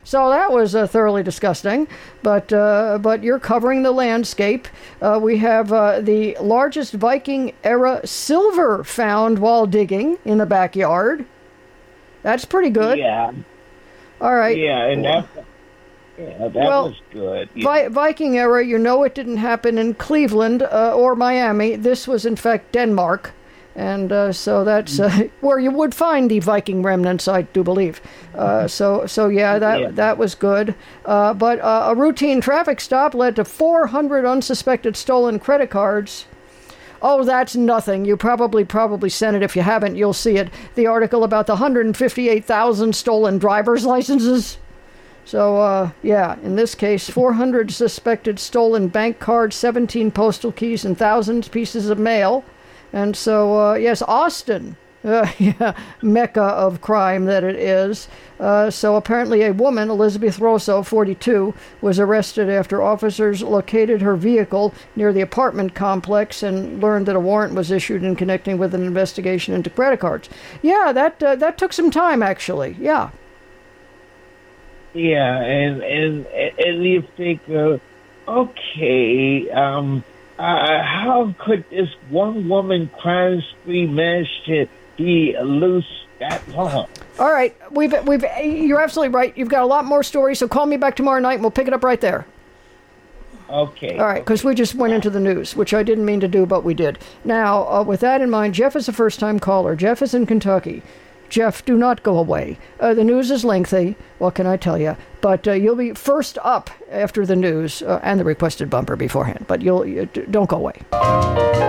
So that was thoroughly disgusting, but you're covering the landscape. We have the largest Viking-era silver found while digging in the backyard. That's pretty good. Yeah. All right. Yeah, and that was good. Yeah. Viking era, it didn't happen in Cleveland or Miami. This was, in fact, Denmark. And so that's where you would find the Viking remnants, I do believe. That was good. But a routine traffic stop led to 400 unsuspected stolen credit cards. Oh, that's nothing. You probably sent it. If you haven't, you'll see it. The article about the 158,000 stolen driver's licenses. So, in this case, 400 suspected stolen bank cards, 17 postal keys, and thousands pieces of mail. And so, yes, Austin, mecca of crime that it is. So apparently a woman, Elizabeth Rosso, 42, was arrested after officers located her vehicle near the apartment complex and learned that a warrant was issued in connecting with an investigation into credit cards. Yeah, that took some time, actually. Yeah. Yeah, and you think, how could this one woman crime spree manage to be loose that long? All right, you're absolutely right. You've got a lot more stories, so call me back tomorrow night and we'll pick it up right there. Okay. All right, because we just went into the news, which I didn't mean to do, but we did. Now, with that in mind, Jeff is a first-time caller. Jeff is in Kentucky. Jeff, do not go away. The news is lengthy. What can I tell you? But you'll be first up after the news and the requested bumper beforehand. But don't go away.